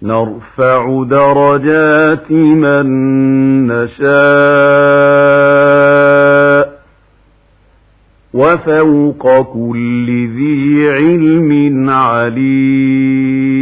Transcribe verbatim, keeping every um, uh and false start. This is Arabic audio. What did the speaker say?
نرفع درجات من نشاء وفوق كل ذي علم عليم